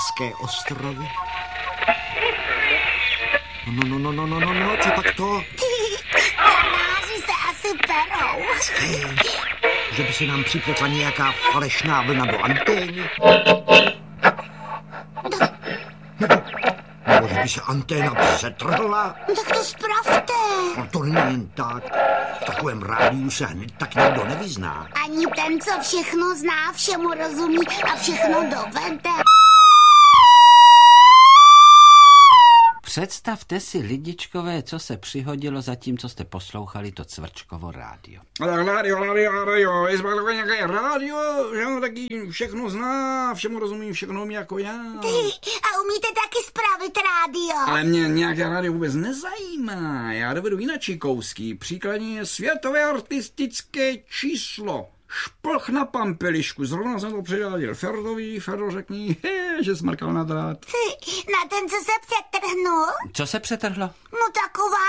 Kanárské ostrovy. No, co pak to? Kanáři se asi perou. Že by se nám připletla nějaká falešná vlna do antény? Nebo že by se anténa přetrhla? Tak to spravte. No to není jen tak. V takovém rádiu se hned tak nikdo nevyzná. Ani ten, co všechno zná, všemu rozumí a všechno dovede. Představte si, lidičkové, co se přihodilo zatím, co jste poslouchali to Cvrčkovo rádio. Rádio, je zbavilo nějaké rádio, že on taky všechno zná, všemu rozumí, všechno umí jako já. A umíte taky spravit rádio. Ale mě nějaké rádio vůbec nezajímá, já dovedu jinačí kousky, příkladně je světové artistické číslo. Šplch na pampelišku, zrovna jsem to předáděl Ferdovi, Ferdo řekni, že smrkal na drát. Na ten, co se přetrhnul? Co se přetrhlo? No taková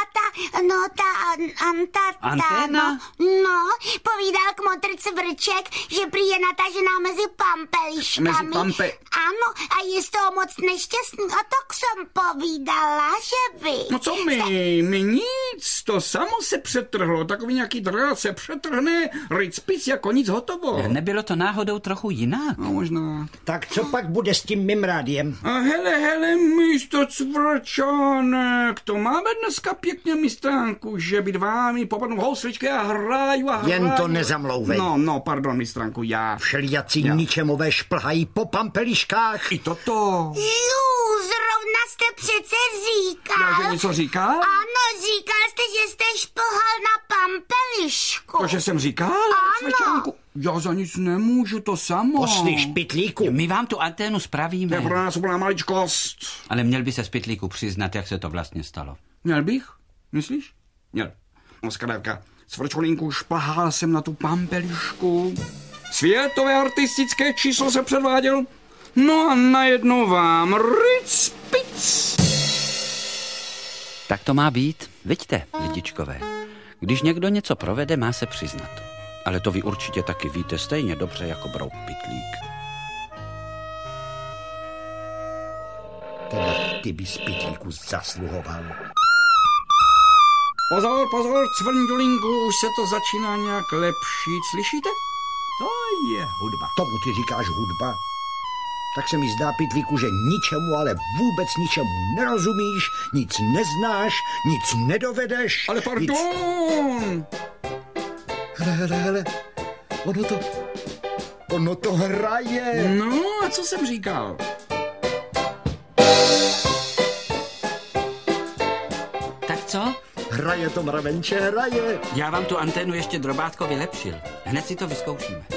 ta Anténa? No, povídal kmotr Cvrček, že prý je natažená mezi pampeliškami. Ano, a je z toho moc nešťastný, a tak jsem povídala, že vy. No co my nic, to samo se přetrhlo, takový nějaký drát se přetrhne, ricpic jako nic hotovo. Nebylo to náhodou trochu jinak? No možná. Tak co pak bude s tím mým rádiem? A hele, místo Cvrčánek, to máme dneska pěkně mistránku, že být vámi popadnou housličky a hraju. Jen to nezamlouvej. No, pardon, mistránku, já. Všelijací ničemové šplhají po pampeliškách. I toto. Zrovna jste přece říkal. Já, že něco říkal? Ano, říkal jste, že jste šplhal na pampelišku. To, že jsem říkal? Cvrčánku, já za nic nemůžu, to samo. Poslyš, pytlíku. My vám tu anténu spravíme. To je pro nás úplná maličkost. Ale měl by se z pytlíku přiznat, jak se to vlastně stalo. Měl bych? Myslíš? Měl. No zkrátka, Cvrčolínku, šplhal jsem na tu pampelišku. Světové artistické číslo se předváděl. No a najednou vám ricpic. Tak to má být, viďte, lidičkové. Když někdo něco provede, má se přiznat. Ale to vy určitě taky víte stejně dobře jako brouk pytlík. Teda ty bys, pytlíku, zasluhoval. Pozor, Cvrňdolinku, už se to začíná nějak lepšit, slyšíte? To je hudba. Tomu ty říkáš hudba? Tak se mi zdá, pytlíku, že ničemu, ale vůbec ničemu nerozumíš, nic neznáš, nic nedovedeš. Ale pardon! Hele, ono to hraje. No, a co jsem říkal? Tak co? Hraje to, mravenče, hraje. Já vám tu anténu ještě drobátko vylepšil. Hned si to vyzkoušíme.